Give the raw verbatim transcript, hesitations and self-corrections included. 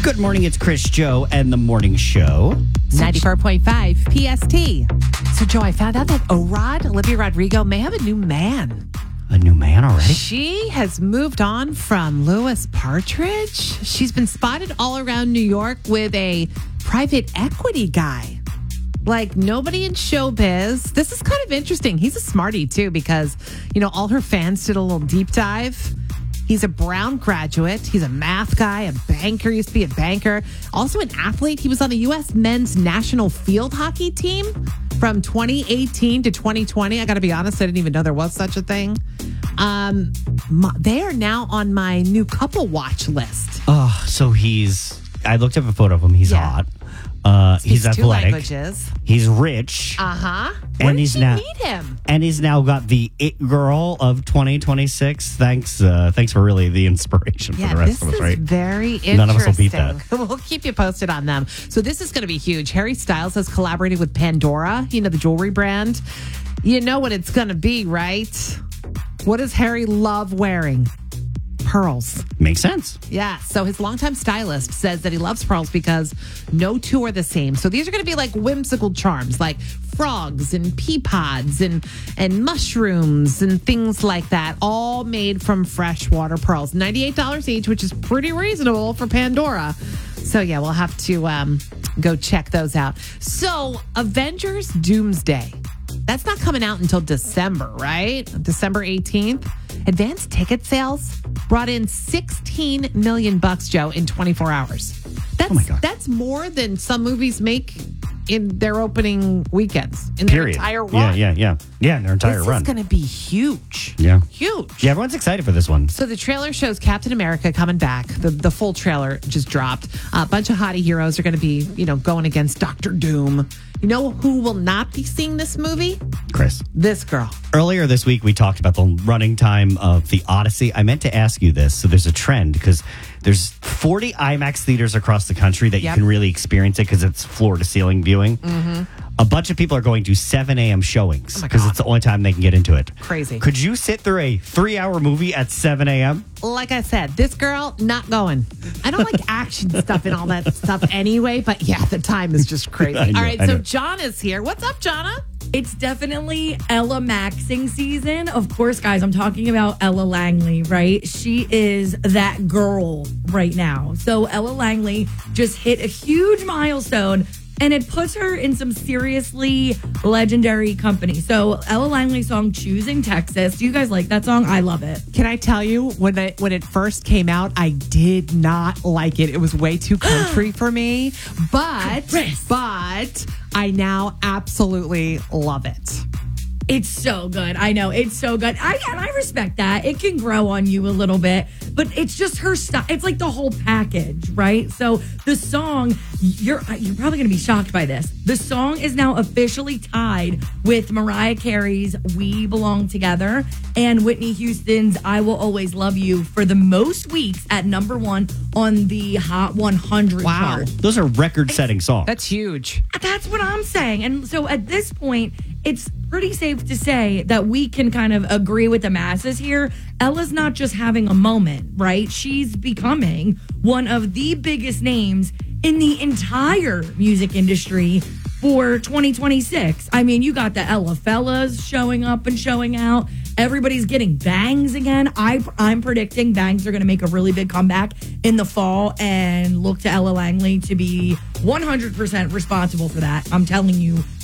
Good morning, it's Chris, Joe, and the Morning Show. ninety-four point five P S T. So, Joe, I found out that O-Rod, Olivia Rodrigo, may have a new man. A new man already? She has moved on from Louis Partridge. She's been spotted all around New York with a private equity guy. Like, nobody in showbiz. This is kind of interesting. He's a smarty, too, because, you know, all her fans did a little deep dive. He's a Brown graduate. He's a math guy, a banker, used to be a banker. Also an athlete. He was on the U S men's national field hockey team from twenty eighteen to twenty twenty. I got to be honest, I didn't even know there was such a thing. Um, my, they are now on my new couple watch list. Oh, so he's... I looked up a photo of him. He's Yeah. hot. Uh, he's Speaks two athletic. languages. He's rich. Uh-huh. And Where did he's she now- meet him? And he's now got the it girl of twenty twenty-six. Thanks, uh, thanks for really the inspiration for Yeah, the rest this of us, is right? very interesting. None of us will beat that. We'll keep you posted on them. So this is going to be huge. Harry Styles has collaborated with Pandora, you know, the jewelry brand. You know what it's going to be, right? What does Harry love wearing? Pearls. Makes sense. Yeah. So his longtime stylist says that he loves pearls because no two are the same. So these are going to be like whimsical charms, like frogs and pea pods and and mushrooms and things like that, all made from freshwater pearls. ninety-eight dollars each, which is pretty reasonable for Pandora. So yeah, we'll have to um, go check those out. So Avengers Doomsday. That's not coming out until December, right? December eighteenth. Advanced ticket sales brought in sixteen million bucks, Joe, in twenty-four hours. That's Oh my God. that's more than some movies make in their opening weekends, in Period. their entire Yeah, run. yeah, yeah. Yeah, in their entire This run. is going to be huge. Yeah. Huge. Yeah, everyone's excited for this one. So the trailer shows Captain America coming back. The the full trailer just dropped. A bunch of hottie heroes are going to be, you know, going against Doctor Doom. You know who will not be seeing this movie? Chris. This girl. Earlier this week, we talked about the running time of the Odyssey. I meant to ask you this. So there's a trend because there's forty IMAX theaters across the country that Yep. you can really experience it because it's floor to ceiling viewing. Mm-hmm. A bunch of people are going to seven a.m. showings Oh my because God. it's the only time they can get into it. Crazy. Could you sit through a three hour movie at seven a.m.? Like I said, this girl, not going. I don't like action stuff and all that stuff anyway, but yeah, the time is just crazy. I know, all right, I so know. John is here. What's up, Jonna? It's definitely Ella Maxing season. Of course, guys, I'm talking about Ella Langley, right? She is that girl right now. So Ella Langley just hit a huge milestone, and it puts her in some seriously legendary company. So Ella Langley's song Choosing Texas. Do you guys like that song? I love it. Can I tell you, when it, when it first came out, I did not like it. It was way too country for me. But, Chris. but I now absolutely love it. It's so good. I know. It's so good. I and I respect that. It can grow on you a little bit, but it's just her style. It's like the whole package, right? So the song, you're you're probably going to be shocked by this. The song is now officially tied with Mariah Carey's We Belong Together and Whitney Houston's I Will Always Love You for the most weeks at number one on the Hot one hundred Wow. chart. Those are record setting songs. That's huge. That's what I'm saying. And so at this point, it's pretty safe to say that we can kind of agree with the masses here. Ella's not just having a moment, right? She's becoming one of the biggest names in the entire music industry for twenty twenty-six. I mean, you got the Ella fellas showing up and showing out. Everybody's getting bangs again. I, I'm predicting bangs are going to make a really big comeback in the fall and look to Ella Langley to be one hundred percent responsible for that. I'm telling you